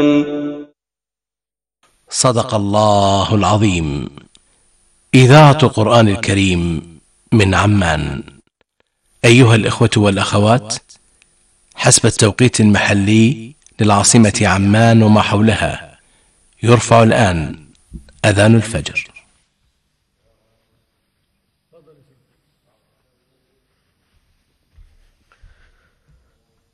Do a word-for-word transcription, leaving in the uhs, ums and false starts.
صدق الله العظيم. إذاعة قرآن الكريم من عمان. أيها الإخوة والأخوات، حسب التوقيت المحلي للعاصمة عمان وما حولها، يرفع الآن أذان الفجر.